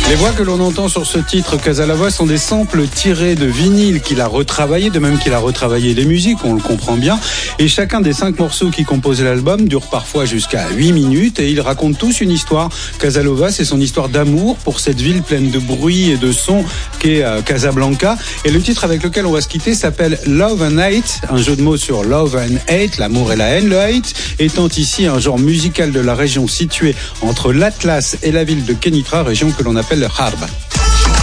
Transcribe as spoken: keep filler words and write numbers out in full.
Les voix que l'on entend sur ce titre Casanova sont des samples tirés de vinyles qu'il a retravaillés, de même qu'il a retravaillé les musiques, on le comprend bien. Et chacun des cinq morceaux qui composent l'album dure parfois jusqu'à huit minutes et ils racontent tous une histoire. Casanova, c'est son histoire d'amour pour cette ville pleine de bruit et de sons qu'est euh, Casablanca. Et le titre avec lequel on va se quitter s'appelle Love and Hate, un jeu de mots sur Love and Hate, l'amour et la haine. Le hate étant ici un genre musical de la région située entre l'Atlas et la ville de Kenitra, région que l'on appelle le Harb.